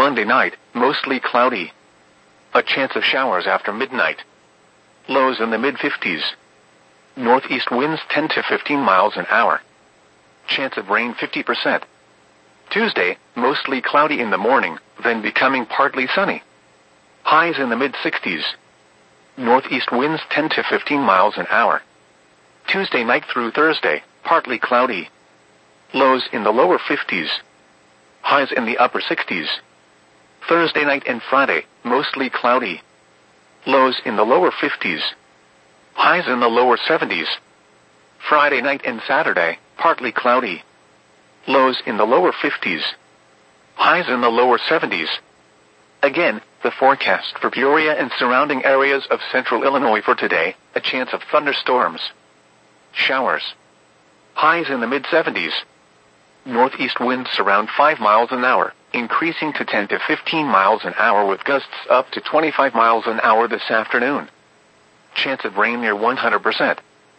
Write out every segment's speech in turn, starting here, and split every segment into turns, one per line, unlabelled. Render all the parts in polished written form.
Monday night, mostly cloudy. A chance of showers after midnight. Lows in the mid-50s. Northeast winds 10 to 15 miles an hour. Chance of rain 50%. Tuesday, mostly cloudy in the morning, then becoming partly sunny. Highs in the mid-60s. Northeast winds 10 to 15 miles an hour. Tuesday night through Thursday, partly cloudy. Lows in the lower 50s. Highs in the upper 60s. Thursday night and Friday, mostly cloudy. Lows in the lower 50s. Highs in the lower 70s. Friday night and Saturday, partly cloudy. Lows in the lower 50s. Highs in the lower 70s. Again, the forecast for Peoria and surrounding areas of central Illinois for today, a chance of thunderstorms. Showers. Highs in the mid-70s. Northeast winds around 5 miles an hour, increasing to 10 to 15 miles an hour with gusts up to 25 miles an hour this afternoon. Chance of rain near 100%.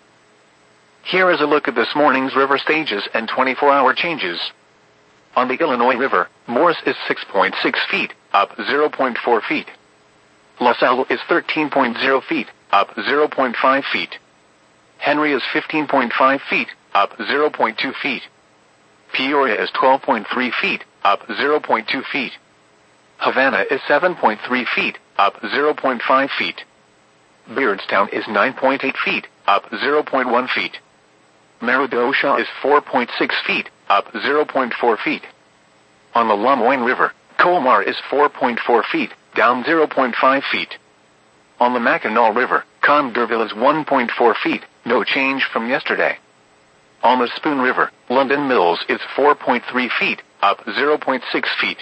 Here is a look at this morning's river stages and 24-hour changes. On the Illinois River, Morris is 6.6 feet, up 0.4 feet. LaSalle is 13.0 feet, up 0.5 feet. Henry is 15.5 feet, up 0.2 feet. Peoria is 12.3 feet, up 0.2 feet. Havana is 7.3 feet, up 0.5 feet. Beardstown is 9.8 feet, up 0.1 feet. Meridosha is 4.6 feet, up 0.4 feet. On the LeMoyne River, Colmar is 4.4 feet, down 0.5 feet. On the Mackinac River, Condorville is 1.4 feet, no change from yesterday. On the Spoon River, London Mills is 4.3 feet, up 0.6 feet.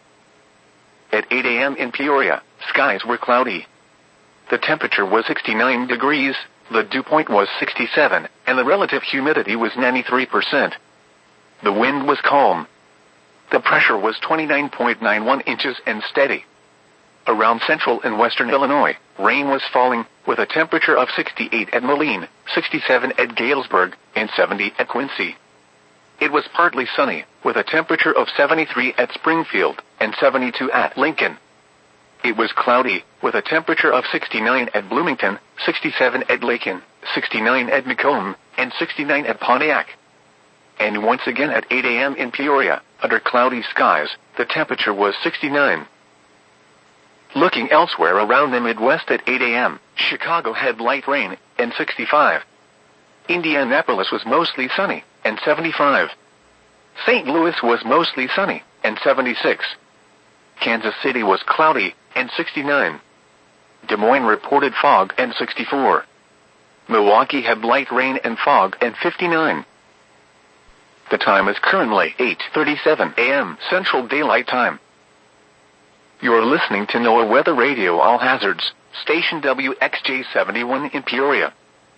At 8 a.m. in Peoria, skies were cloudy. The temperature was 69 degrees, the dew point was 67, and the relative humidity was 93%. The wind was calm. The pressure was 29.91 inches and steady. Around central and western Illinois, rain was falling, with a temperature of 68 at Moline, 67 at Galesburg, and 70 at Quincy. It was partly sunny, with a temperature of 73 at Springfield, and 72 at Lincoln. It was cloudy, with a temperature of 69 at Bloomington, 67 at Lakin, 69 at Macomb, and 69 at Pontiac. And once again at 8 a.m. in Peoria, under cloudy skies, the temperature was 69. Looking elsewhere around the Midwest at 8 a.m., Chicago had light rain, and 65. Indianapolis was mostly sunny, and 75. St. Louis was mostly sunny, and 76. Kansas City was cloudy, and 69. Des Moines reported fog, and 64. Milwaukee had light rain and fog, and 59. The time is currently 8:37 a.m. Central Daylight Time. You're listening to NOAA Weather Radio All Hazards, station WXJ71 in Peoria.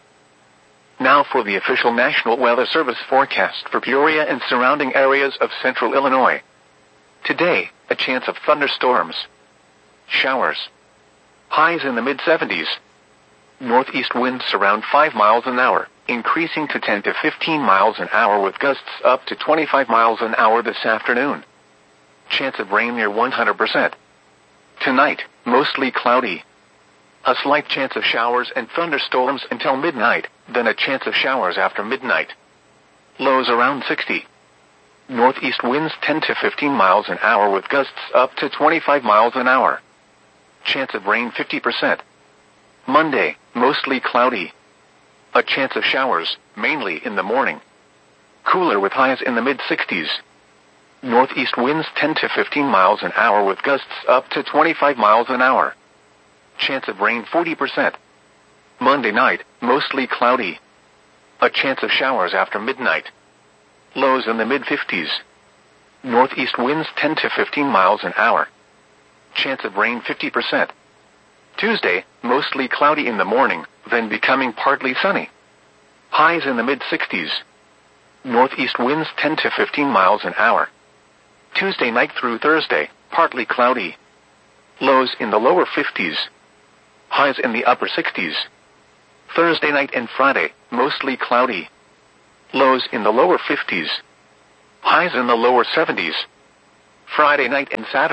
Now for the official National Weather Service forecast for Peoria and surrounding areas of central Illinois. Today, a chance of thunderstorms. Showers. Highs in the mid-70s. Northeast winds around 5 miles an hour, increasing to 10 to 15 miles an hour with gusts up to 25 miles an hour this afternoon. Chance of rain near 100%. Tonight, mostly cloudy. A slight chance of showers and thunderstorms until midnight, then a chance of showers after midnight. Lows around 60. Northeast winds 10 to 15 miles an hour with gusts up to 25 miles an hour. Chance of rain 50%. Monday, mostly cloudy. A chance of showers, mainly in the morning. Cooler with highs in the mid-60s. Northeast winds 10 to 15 miles an hour with gusts up to 25 miles an hour. Chance of rain 40%. Monday night, mostly cloudy. A chance of showers after midnight. Lows in the mid-50s. Northeast winds 10 to 15 miles an hour. Chance of rain 50%. Tuesday, mostly cloudy in the morning, then becoming partly sunny. Highs in the mid-60s. Northeast winds 10 to 15 miles an hour. Tuesday night through Thursday, partly cloudy. Lows in the lower 50s. Highs in the upper 60s. Thursday night and Friday, mostly cloudy. Lows in the lower 50s. Highs in the lower 70s. Friday night and Saturday,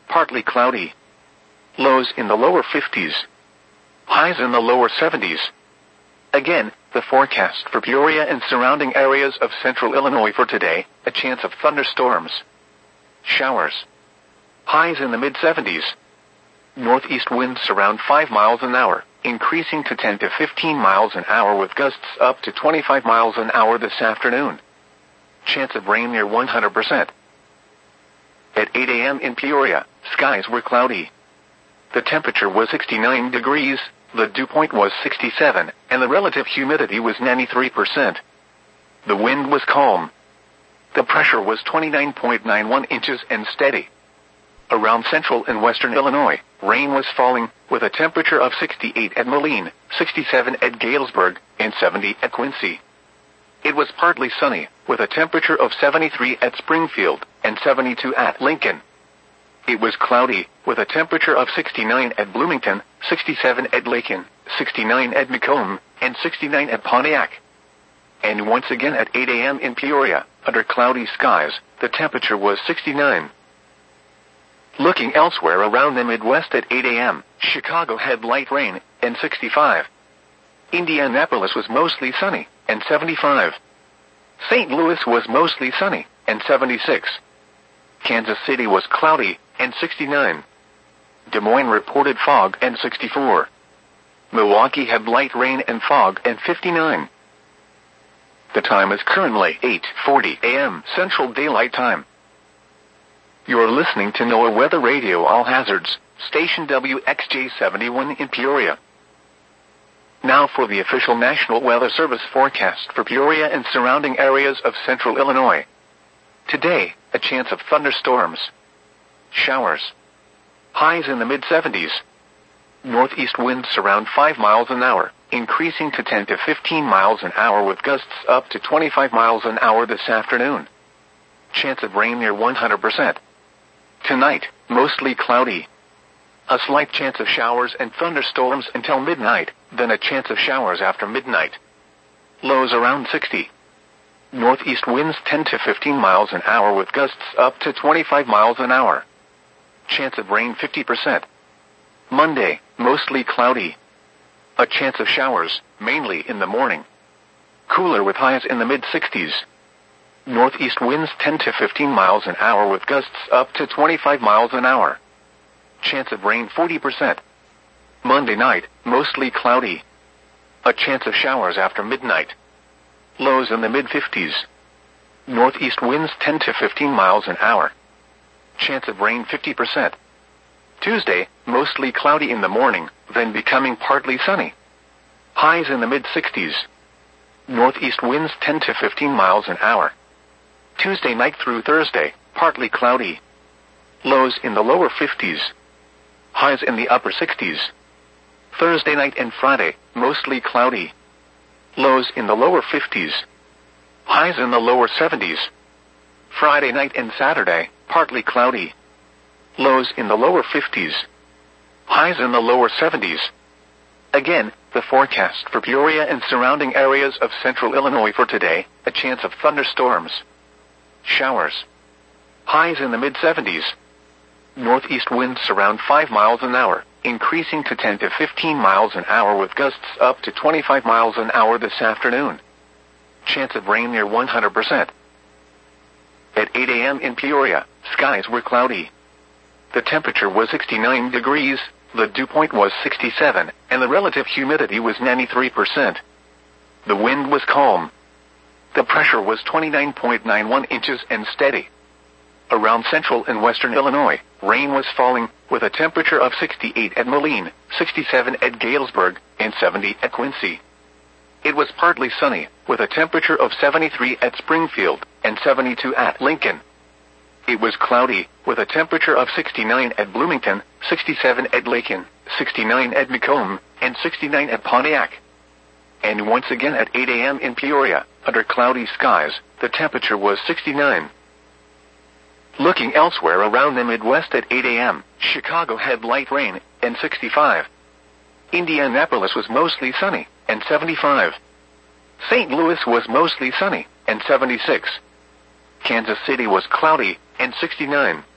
partly cloudy. Lows in the lower 50s. Highs in the lower 70s. Again, the forecast for Peoria and surrounding areas of central Illinois for today, a chance of thunderstorms. Showers. Highs in the mid-70s. Northeast winds around 5 miles an hour, increasing to 10 to 15 miles an hour with gusts up to 25 miles an hour this afternoon. Chance of rain near 100%. At 8 a.m. in Peoria, skies were cloudy. The temperature was 69 degrees, the dew point was 67, and the relative humidity was 93%. The wind was calm. The pressure was 29.91 inches and steady. Around central and western Illinois, rain was falling, with a temperature of 68 at Moline, 67 at Galesburg, and 70 at Quincy. It was partly sunny, with a temperature of 73 at Springfield, and 72 at Lincoln. It was cloudy, with a temperature of 69 at Bloomington, 67 at Lakin, 69 at Macomb, and 69 at Pontiac. And once again at 8 a.m. in Peoria, under cloudy skies, the temperature was 69. Looking elsewhere around the Midwest at 8 a.m., Chicago had light rain, and 65. Indianapolis was mostly sunny, and 75. St. Louis was mostly sunny, and 76. Kansas City was cloudy, and 69. Des Moines reported fog, and 64. Milwaukee had light rain and fog, and 59. The time is currently 8:40 a.m. Central Daylight Time. You are listening to NOAA Weather Radio All Hazards, station WXJ71 in Peoria. Now for the official National Weather Service forecast for Peoria and surrounding areas of central Illinois. Today, a chance of thunderstorms. Showers. Highs in the mid-70s. Northeast winds around 5 miles an hour, increasing to 10 to 15 miles an hour with gusts up to 25 miles an hour this afternoon. Chance of rain near 100%. Tonight, mostly cloudy. A slight chance of showers and thunderstorms until midnight, then a chance of showers after midnight. Lows around 60. Northeast winds 10 to 15 miles an hour with gusts up to 25 miles an hour. Chance of rain 50%. Monday, mostly cloudy. A chance of showers, mainly in the morning. Cooler with highs in the mid-60s. Northeast winds 10 to 15 miles an hour with gusts up to 25 miles an hour. Chance of rain 40%. Monday night, mostly cloudy. A chance of showers after midnight. Lows in the mid-50s. Northeast winds 10 to 15 miles an hour. Chance of rain 50%. Tuesday, mostly cloudy in the morning, then becoming partly sunny. Highs in the mid-60s. Northeast winds 10 to 15 miles an hour. Tuesday night through Thursday, partly cloudy. Lows in the lower 50s. Highs in the upper 60s. Thursday night and Friday, mostly cloudy. Lows in the lower 50s. Highs in the lower 70s. Friday night and Saturday, partly cloudy. Lows in the lower 50s. Highs in the lower 70s. Again, the forecast for Peoria and surrounding areas of central Illinois for today, a chance of thunderstorms. Showers. Highs in the mid-70s. Northeast winds around 5 miles an hour, increasing to 10 to 15 miles an hour with gusts up to 25 miles an hour this afternoon. Chance of rain near 100%. At 8 a.m. in Peoria, skies were cloudy. The temperature was 69 degrees, the dew point was 67, and the relative humidity was 93%. The wind was calm. The pressure was 29.91 inches and steady. Around central and western Illinois, rain was falling, with a temperature of 68 at Moline, 67 at Galesburg, and 70 at Quincy. It was partly sunny, with a temperature of 73 at Springfield, and 72 at Lincoln. It was cloudy, with a temperature of 69 at Bloomington, 67 at Lakin, 69 at Macomb, and 69 at Pontiac. And once again at 8 a.m. in Peoria, under cloudy skies, the temperature was 69. Looking elsewhere around the Midwest at 8 a.m., Chicago had light rain, and 65. Indianapolis was mostly sunny, and 75. St. Louis was mostly sunny, and 76. Kansas City was cloudy, and 69.